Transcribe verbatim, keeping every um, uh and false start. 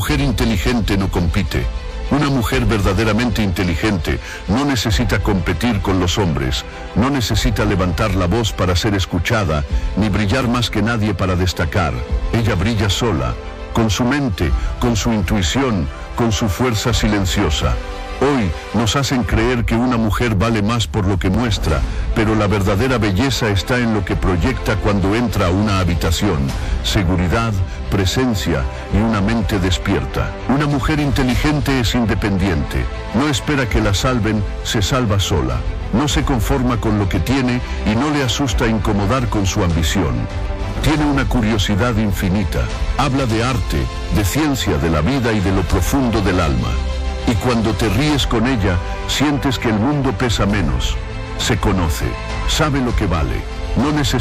mujer inteligente no compite. Una mujer verdaderamente inteligente no necesita competir con los hombres, no necesita levantar la voz para ser escuchada, ni brillar más que nadie para destacar. Ella brilla sola, con su mente, con su intuición, con su fuerza silenciosa. Hoy nos hacen creer que una mujer vale más por lo que muestra, pero la verdadera belleza está en lo que proyecta cuando entra a una habitación: seguridad, presencia y una mente despierta. Una mujer inteligente es independiente, no espera que la salven, se salva sola. No se conforma con lo que tiene y no le asusta incomodar con su ambición. Tiene una curiosidad infinita, habla de arte, de ciencia, de la vida y de lo profundo del alma. Y cuando te ríes con ella, sientes que el mundo pesa menos. Se conoce, sabe lo que vale, no necesita